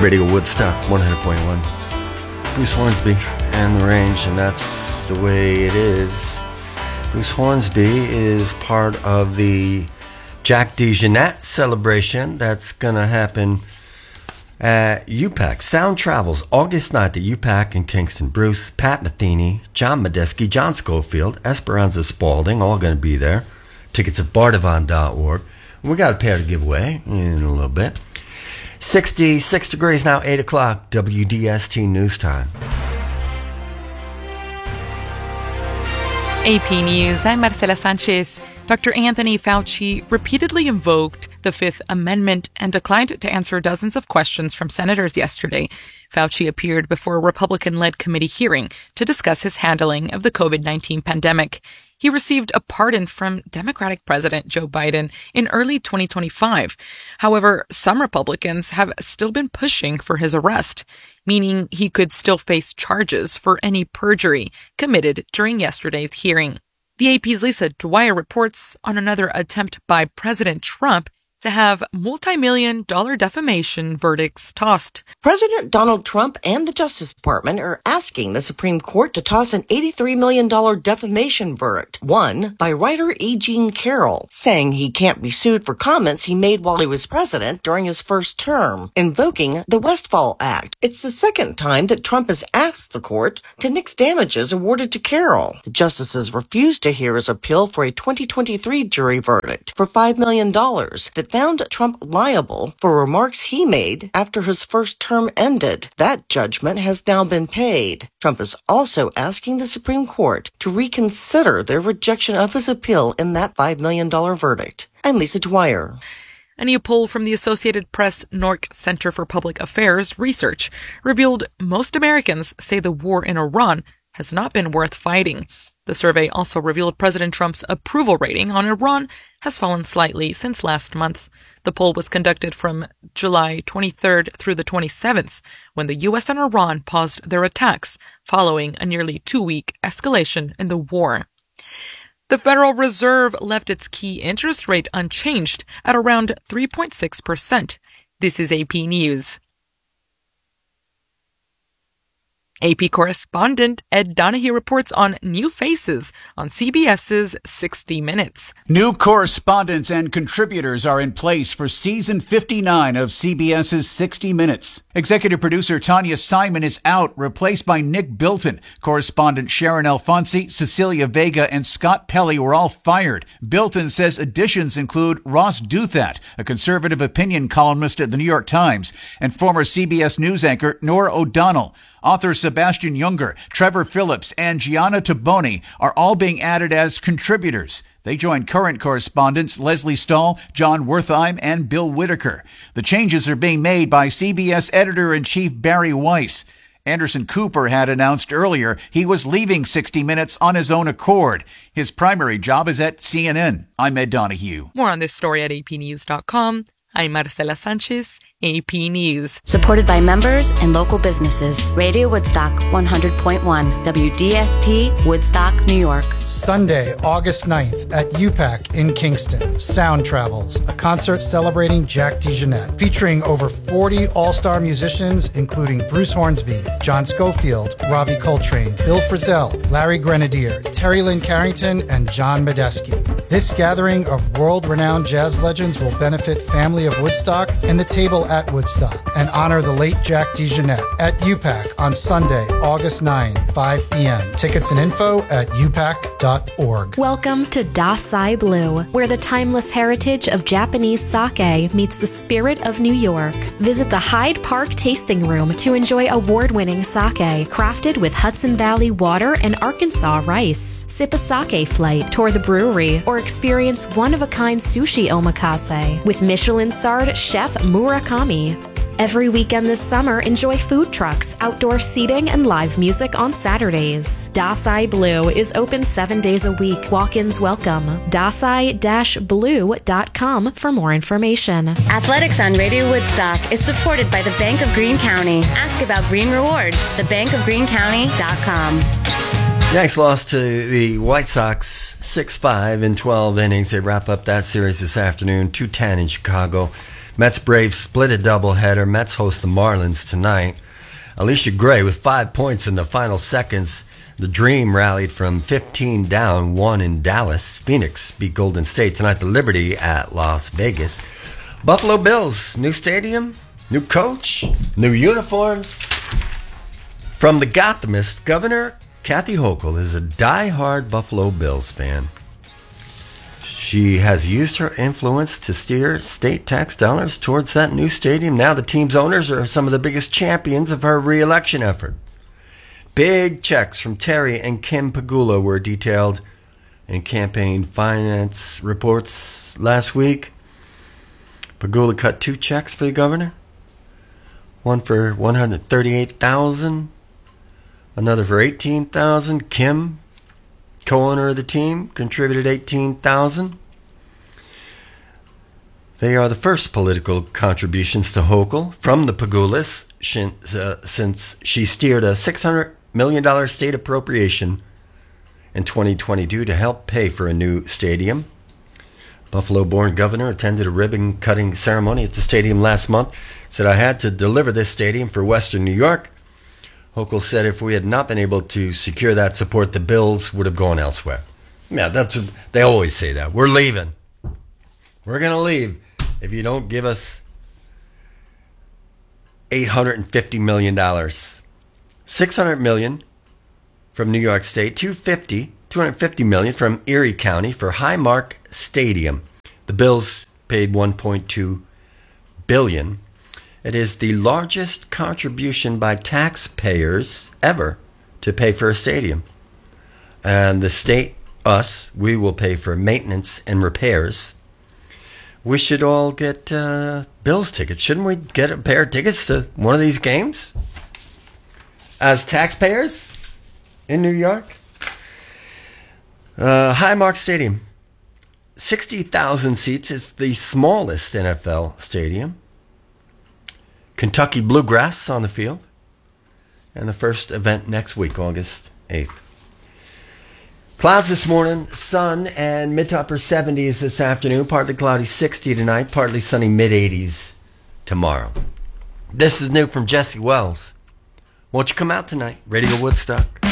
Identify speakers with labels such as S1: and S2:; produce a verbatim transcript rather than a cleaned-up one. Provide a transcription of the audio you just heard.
S1: Radio Woodstock one hundred point one. Bruce Hornsby and The Range, and that's the way it is. Bruce Hornsby is part of the Jack DeJohnette celebration that's going to happen at U PAC. Sound Travels, August ninth at U PAC in Kingston. Bruce, Pat Metheny, John Medeski, John Schofield, Esperanza Spalding, all going to be there. Tickets at bardavon dot org. We got a pair to give away in a little bit. sixty-six degrees now, eight o'clock, W D S T News Time.
S2: A P News, I'm Marcela Sanchez. Doctor Anthony Fauci repeatedly invoked the Fifth Amendment and declined to answer dozens of questions from senators yesterday. Fauci appeared before a Republican-led committee hearing to discuss his handling of the covid nineteen pandemic. He received a pardon from Democratic President Joe Biden in early twenty twenty-five. However, some Republicans have still been pushing for his arrest, meaning he could still face charges for any perjury committed during yesterday's hearing. The A P's Lisa Dwyer reports on another attempt by President Trump to have multi-million dollar defamation verdicts tossed.
S3: President Donald Trump and the Justice Department are asking the Supreme Court to toss an eighty-three million dollars defamation verdict, won by writer E. Jean Carroll, saying he can't be sued for comments he made while he was president during his first term, invoking the Westfall Act. It's the second time that Trump has asked the court to nix damages awarded to Carroll. The justices refused to hear his appeal for a twenty twenty-three jury verdict for five million dollars that found Trump liable for remarks he made after his first term ended. That judgment has now been paid. Trump is also asking the Supreme Court to reconsider their rejection of his appeal in that five million dollars verdict. I'm Lisa Dwyer.
S2: A new poll from the Associated Press N O R C Center for Public Affairs Research revealed most Americans say the war in Iran has not been worth fighting. The survey also revealed President Trump's approval rating on Iran has fallen slightly since last month. The poll was conducted from July twenty-third through the twenty-seventh, when the U S and Iran paused their attacks following a nearly two-week escalation in the war. The Federal Reserve left its key interest rate unchanged at around three point six percent. This is A P News. A P correspondent Ed Donahue reports on new faces on CBS's sixty minutes.
S4: New correspondents and contributors are in place for season fifty-nine of CBS's sixty minutes. Executive producer Tanya Simon is out, replaced by Nick Bilton. Correspondent Sharon Alfonsi, Cecilia Vega, and Scott Pelley were all fired. Bilton says additions include Ross Douthat, a conservative opinion columnist at the New York Times, and former C B S News anchor Norah O'Donnell. Author Sebastian Junger, Trevor Phillips, and Gianna Taboni are all being added as contributors. They join current correspondents Leslie Stahl, John Wertheim, and Bill Whitaker. The changes are being made by C B S editor-in-chief Barry Weiss. Anderson Cooper had announced earlier he was leaving sixty minutes on his own accord. His primary job is at C N N. I'm Ed Donahue.
S2: More on this story at A P news dot com. I'm Marcela Sanchez, A P News.
S5: Supported by members and local businesses. Radio Woodstock one hundred point one, W D S T, Woodstock, New York.
S6: Sunday, August ninth at U PAC in Kingston. Sound Travels, a concert celebrating Jack DeJohnette, featuring over forty all-star musicians, including Bruce Hornsby, John Schofield, Ravi Coltrane, Bill Frisell, Larry Grenadier, Terry Lynn Carrington, and John Medeski. This gathering of world-renowned jazz legends will benefit family of Woodstock and the table at Woodstock and honor the late Jack DeJohnette at U PAC on Sunday, August ninth, five p.m. Tickets and info at u pac dot org.
S7: Welcome to Dasai Blue, where the timeless heritage of Japanese sake meets the spirit of New York. Visit the Hyde Park Tasting Room to enjoy award-winning sake crafted with Hudson Valley water and Arkansas rice. Sip a sake flight, tour the brewery, or experience one-of-a-kind sushi omakase with Michelin-starred chef Murakami. Every weekend this summer, enjoy food trucks, outdoor seating, and live music on Saturdays. Dasai Blue is open seven days a week. Walk-ins welcome. dasai dash blue dot com for more information.
S5: Athletics on Radio Woodstock is supported by the Bank of Greene County. Ask about Green Rewards, the bank of greene county dot com.
S1: Yanks lost to the White Sox six five in twelve innings. They wrap up that series this afternoon, two ten in Chicago. Mets Braves split a doubleheader. Mets host the Marlins tonight. Alicia Gray with five points in the final seconds. The Dream rallied from fifteen down, one in Dallas. Phoenix beat Golden State tonight. The Liberty at Las Vegas. Buffalo Bills, new stadium, new coach, new uniforms. From the Gothamist, Governor Kathy Hochul is a die-hard Buffalo Bills fan. She has used her influence to steer state tax dollars towards that new stadium. Now the team's owners are some of the biggest champions of her re-election effort. Big checks from Terry and Kim Pegula were detailed in campaign finance reports last week. Pegula cut two checks for the governor. One for one hundred thirty-eight thousand dollars, another for eighteen thousand dollars. Kim, co-owner of the team, contributed eighteen thousand dollars. They are the first political contributions to Hochul from the Pegulas since she steered a six hundred million dollars state appropriation in twenty twenty-two to help pay for a new stadium. Buffalo-born governor attended a ribbon-cutting ceremony at the stadium last month. Said, "I had to deliver this stadium for Western New York." Hochul said if we had not been able to secure that support, the Bills would have gone elsewhere. Yeah, that's they always say that. We're leaving. We're going to leave if you don't give us eight hundred fifty million dollars. six hundred million dollars from New York State, two hundred fifty million dollars from Erie County for Highmark Stadium. The Bills paid one point two billion dollars. It is the largest contribution by taxpayers ever to pay for a stadium. And the state, us, we will pay for maintenance and repairs. We should all get uh, Bills tickets. Shouldn't we get a pair of tickets to one of these games? As taxpayers in New York? Uh, Highmark Stadium. sixty thousand seats. It's the smallest N F L stadium. Kentucky Bluegrass on the field. And the first event next week, August eighth. Clouds this morning, sun and mid to upper seventies this afternoon. Partly cloudy sixty tonight, partly sunny mid eighties tomorrow. This is new from Jesse Wells. Won't you come out tonight? Radio Woodstock.